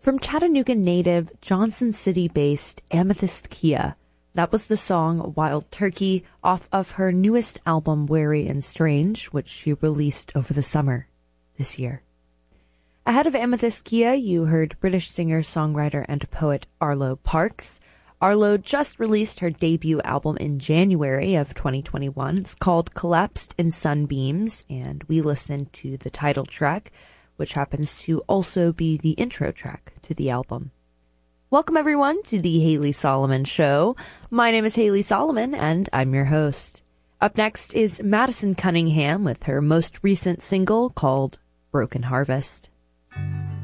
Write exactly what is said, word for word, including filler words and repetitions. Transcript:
From Chattanooga native, Johnson City-based Amethyst Kia, that was the song Wild Turkey off of her newest album, Wary and Strange, which she released over the summer this year. Ahead of Amethyst Kia, you heard British singer, songwriter, and poet Arlo Parks. Arlo just released her debut album in January of twenty twenty-one. It's called Collapsed in Sunbeams, and we listened to the title track, which happens to also be the intro track to the album. Welcome, everyone, to the Haley Solomon Show. My name is Haley Solomon, and I'm your host. Up next is Madison Cunningham with her most recent single called Broken Harvest.